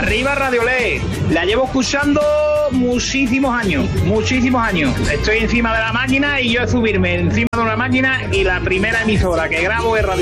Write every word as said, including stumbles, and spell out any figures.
Arriba Radio Ley. La llevo escuchando muchísimos años, muchísimos años. Estoy encima de la máquina y yo es subirme encima de una máquina y la primera emisora que grabo es Radio